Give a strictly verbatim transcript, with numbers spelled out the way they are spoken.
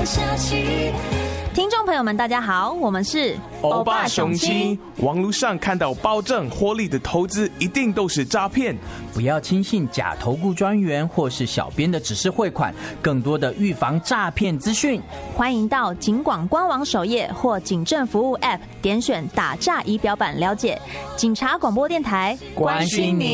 下去。 听众朋友们大家好，我们是欧巴雄鸡。网络上看到保证获利的投资一定都是诈骗， 不要轻信假投顾专员或是小编的指示汇款，更多的预防诈骗资讯， 欢迎到警广官网首页或警政服务 App 点选打诈仪表板了解。警察广播电台关心您。